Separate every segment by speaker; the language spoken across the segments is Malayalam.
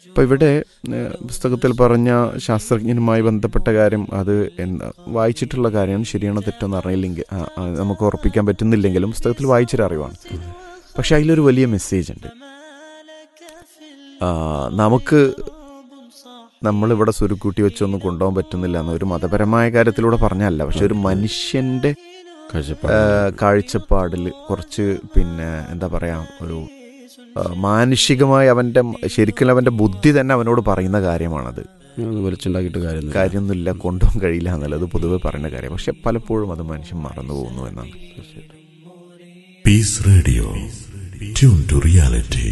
Speaker 1: അപ്പോൾ ഇവിടെ പുസ്തകത്തിൽ പറഞ്ഞ ശാസ്ത്രജ്ഞനുമായി ബന്ധപ്പെട്ട കാര്യം അത് വായിച്ചിട്ടുള്ള കാര്യം ശരിയാണോ തെറ്റോന്ന് അറിയില്ലെങ്കിൽ നമുക്ക് ഉറപ്പിക്കാൻ പറ്റുന്നില്ലെങ്കിലും പുസ്തകത്തിൽ വായിച്ചൊരു അറിവാണ്. പക്ഷെ അതിലൊരു വലിയ മെസ്സേജ് ഉണ്ട്. നമുക്ക് നമ്മളിവിടെ സുരുക്കൂട്ടി വെച്ചൊന്നും കൊണ്ടുപോകാൻ പറ്റുന്നില്ല എന്ന് ഒരു മതപരമായ കാര്യത്തിലൂടെ പറഞ്ഞല്ല. പക്ഷെ ഒരു മനുഷ്യൻ്റെ കാഴ്ചപ്പാടിൽ കുറച്ച് എന്താ പറയുക, ഒരു മാനുഷികമായി ശരിക്കും അവൻ്റെ ബുദ്ധി തന്നെ അവനോട് പറയുന്ന കാര്യമാണത്.
Speaker 2: വലിച്ചുണ്ടാക്കിയിട്ട്
Speaker 1: കാര്യമൊന്നുമില്ല, കൊണ്ടുപോകാൻ കഴിയില്ല എന്നുള്ളത് പൊതുവെ പറയുന്ന കാര്യം. പക്ഷെ പലപ്പോഴും അത് മനുഷ്യൻ മറന്നു പോകുന്നു എന്നാണ്.
Speaker 3: Piece radio, tune to reality.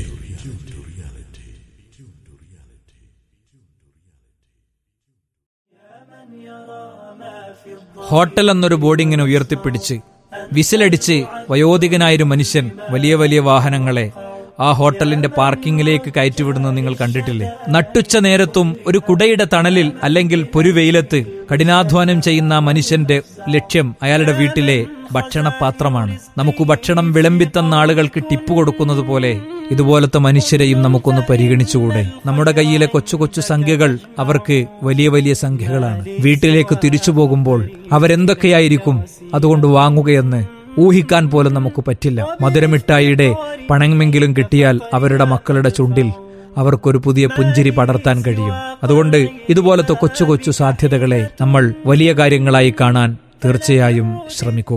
Speaker 4: Hotel എന്നൊരു ബോർഡിങ്ങിനെ ഉയർത്തിപ്പിടിച്ച് വിസിലടിച്ച് വയോധികനായൊരു മനുഷ്യൻ വലിയ വലിയ വാഹനങ്ങളെ ആ ഹോട്ടലിന്റെ പാർക്കിങ്ങിലേക്ക് കയറ്റിവിടുന്നത് നിങ്ങൾ കണ്ടിട്ടില്ലേ? നട്ടുച്ച നേരത്തും ഒരു കുടയുടെ തണലിൽ അല്ലെങ്കിൽ പൊരുവെയിലത്ത് കഠിനാധ്വാനം ചെയ്യുന്ന മനുഷ്യന്റെ ലക്ഷ്യം അയാളുടെ വീട്ടിലെ ഭക്ഷണപാത്രമാണ്. നമുക്ക് ഭക്ഷണം വിളമ്പിത്തന്ന ആളുകൾക്ക് ടിപ്പ് കൊടുക്കുന്നത് പോലെ ഇതുപോലത്തെ മനുഷ്യരെയും നമുക്കൊന്ന് പരിഗണിച്ചുകൂടെ? നമ്മുടെ കയ്യിലെ കൊച്ചു കൊച്ചു സംഖ്യകൾ അവർക്ക് വലിയ വലിയ സംഖ്യകളാണ്. വീട്ടിലേക്ക് തിരിച്ചു പോകുമ്പോൾ അവരെന്തൊക്കെയായിരിക്കും അതുകൊണ്ട് വാങ്ങുകയെന്ന് ഊഹിക്കാൻ പോലും നമുക്ക് പറ്റില്ല. മധുരമിഠായിയുടെ പണമെങ്കിലും കിട്ടിയാൽ അവരുടെ മക്കളുടെ ചുണ്ടിൽ അവർക്കൊരു പുതിയ പുഞ്ചിരി പടർത്താൻ കഴിയും. അതുകൊണ്ട് ഇതുപോലത്തെ കൊച്ചു കൊച്ചു സാധ്യതകളെ നമ്മൾ വലിയ കാര്യങ്ങളായി കാണാൻ തീർച്ചയായും ശ്രമിക്കുക.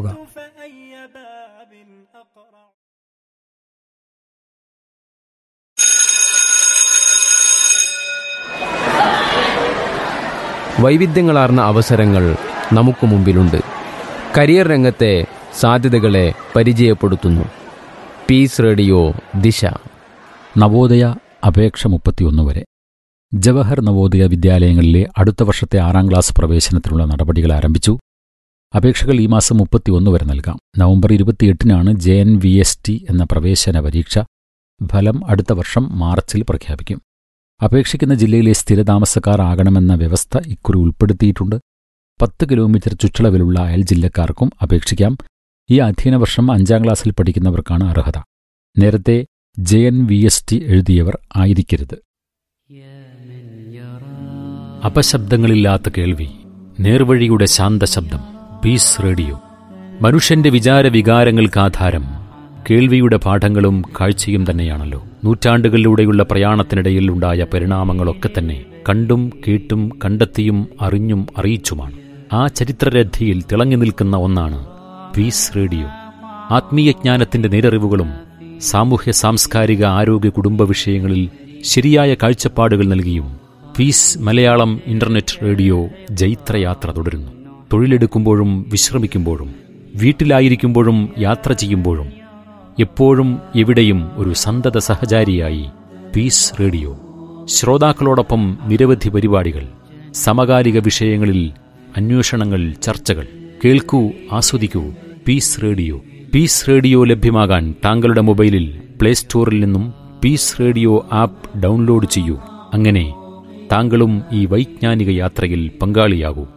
Speaker 2: വൈവിധ്യങ്ങളാർന്ന അവസരങ്ങൾ നമുക്ക് മുമ്പിലുണ്ട്. കരിയർ രംഗത്തെ സാധ്യതകളെ പരിചയപ്പെടുത്തുന്നു പീസ് റേഡിയോ ദിശ.
Speaker 5: നവോദയ അപേക്ഷ 31 വരെ. ജവഹർ നവോദയ വിദ്യാലയങ്ങളിലെ അടുത്ത വർഷത്തെ 6ാം ക്ലാസ് പ്രവേശനത്തിനുള്ള നടപടികൾ ആരംഭിച്ചു. അപേക്ഷകൾ ഈ മാസം 31 വരെ നൽകാം. നവംബർ 28-നാണ് JNVST എന്ന പ്രവേശന പരീക്ഷ. ഫലം അടുത്ത വർഷം മാർച്ചിൽ പ്രഖ്യാപിക്കും. അപേക്ഷിക്കുന്ന ജില്ലയിലെ സ്ഥിരതാമസക്കാർ ആകണമെന്ന വ്യവസ്ഥ ഇക്കുറി ഉൾപ്പെടുത്തിയിട്ടുണ്ട്. 10 കിലോമീറ്റർ ചുറ്റളവിലുള്ള അയൽ ജില്ലക്കാർക്കും അപേക്ഷിക്കാം. ഈ അധ്യയന വർഷം 5ാം ക്ലാസ്സിൽ പഠിക്കുന്നവർക്കാണ് അർഹത. നേരത്തെ JNVST എഴുതിയവർ ആയിരിക്കരുത്. അപശബ്ദങ്ങളില്ലാത്ത കേൾവി, നേർവഴിയുടെ ശാന്തശബ്ദം. Piece radio. മനുഷ്യന്റെ വിചാരവികാരങ്ങൾക്ക് ആധാരം കേൾവിയുടെ പാഠങ്ങളും കാഴ്ചയും തന്നെയാണല്ലോ. നൂറ്റാണ്ടുകളിലൂടെയുള്ള പ്രയാണത്തിനിടയിൽ ഉണ്ടായ പരിണാമങ്ങളൊക്കെ തന്നെ കണ്ടും കേട്ടും കണ്ടെത്തിയും അറിഞ്ഞും അറിയിച്ചുമാണ്. ആ ചരിത്രരഥിയിൽ തിളങ്ങി നിൽക്കുന്ന ഒന്നാണ് പീസ് റേഡിയോ. ആത്മീയജ്ഞാനത്തിന്റെ നേരറിവുകളും സാമൂഹ്യ സാംസ്കാരിക ആരോഗ്യ കുടുംബ വിഷയങ്ങളിൽ ശരിയായ കാഴ്ചപ്പാടുകൾ നൽകിയും പീസ് മലയാളം ഇന്റർനെറ്റ് റേഡിയോ ജൈത്രയാത്ര തുടരുന്നു. തൊഴിലെടുക്കുമ്പോഴും വിശ്രമിക്കുമ്പോഴും വീട്ടിലായിരിക്കുമ്പോഴും യാത്ര ചെയ്യുമ്പോഴും എപ്പോഴും എവിടെയും ഒരു സന്തത സഹചാരിയായി പീസ് റേഡിയോ. ശ്രോതാക്കളോടൊപ്പം നിരവധി പരിപാടികൾ, സമകാലിക വിഷയങ്ങളിൽ അന്വേഷണങ്ങൾ, ചർച്ചകൾ. കേൾക്കൂ, ആസ്വദിക്കൂ. Piece radio. പീസ് റേഡിയോ ലഭ്യമാകാൻ താങ്കളുടെ മൊബൈലിൽ പ്ലേ സ്റ്റോറിൽ നിന്നും പീസ് റേഡിയോ ആപ്പ് ഡൗൺലോഡ് ചെയ്യൂ. അങ്ങനെ താങ്കളും ഈ വൈജ്ഞാനിക യാത്രയിൽ പങ്കാളിയാകൂ.